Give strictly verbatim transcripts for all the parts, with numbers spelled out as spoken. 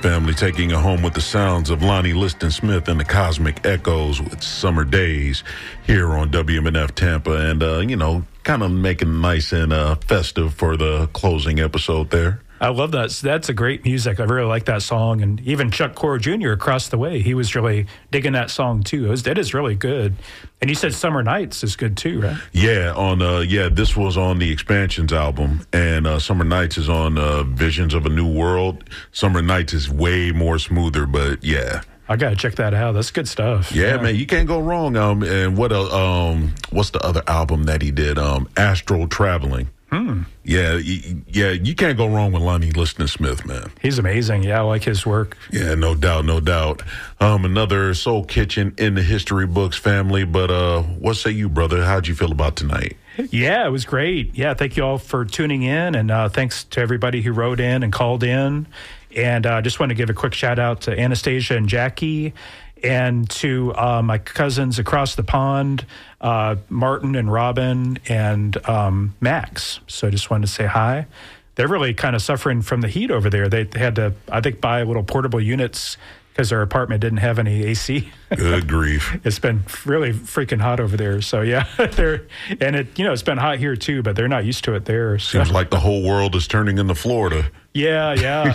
family, taking it home with the sounds of Lonnie Liston Smith and the Cosmic Echoes with Summer Days here on W M N F Tampa. And, uh, you know, kind of making nice and uh, festive for the closing episode there. I love that. That's a great music. I really like that song. And even Chuck Core Junior across the way, he was really digging that song too. It, was, it is really good. And you said Summer Nights is good too, right? Yeah, on uh, yeah, this was on the Expansions album, and uh, Summer Nights is on uh, Visions of a New World. Summer Nights is way more smoother, but yeah. I gotta check that out. That's good stuff. Yeah, yeah. Man, you can't go wrong. Um, and what uh, um, what's the other album that he did? Um, Astral Traveling. Hmm. Yeah, yeah, you can't go wrong with Lonnie Liston Smith, man. He's amazing. Yeah, I like his work. Yeah, no doubt, no doubt. Um, another Soul Kitchen in the history books, family. But uh, what say you, brother? How'd you feel about tonight? Yeah, it was great. Yeah, thank you all for tuning in, and uh, thanks to everybody who wrote in and called in. And I uh, just want to give a quick shout out to Anastasia and Jackie, and to uh, my cousins across the pond, uh, Martin and Robin and um, Max. So I just wanted to say hi. They're really kind of suffering from the heat over there. They had to, I think, buy little portable units because their apartment didn't have any A C. Good grief. It's been really freaking hot over there. So, yeah, they're, and it, you know, it's been hot here too, but they're not used to it there. So. Seems like the whole world is turning into Florida. Yeah, yeah.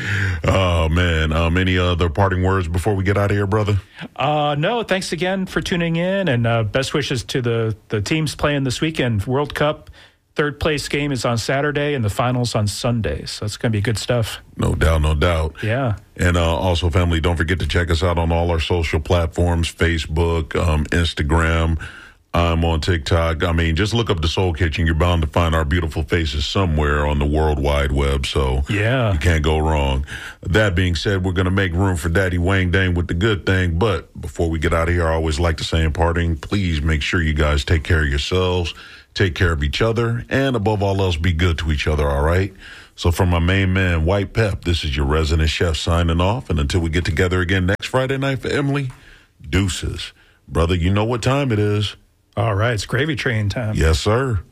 Oh, man. Um, any other parting words before we get out of here, brother? Uh, no, thanks again for tuning in, and uh, best wishes to the, the teams playing this weekend. World Cup, third place game is on Saturday, and the finals on Sunday. So it's going to be good stuff. No doubt, no doubt. Yeah. And uh, also, family, don't forget to check us out on all our social platforms, Facebook, um, Instagram. I'm on TikTok. I mean, just look up the Soul Kitchen. You're bound to find our beautiful faces somewhere on the World Wide Web. So yeah, you can't go wrong. That being said, we're going to make room for Daddy Wang Dang with the good thing. But before we get out of here, I always like to say in parting, please make sure you guys take care of yourselves, take care of each other, and above all else, be good to each other, all right? So from my main man, White Pep, this is your resident chef signing off. And until we get together again next Friday night for Emily, deuces. Brother, you know what time it is. All right, it's gravy train time. Yes, sir.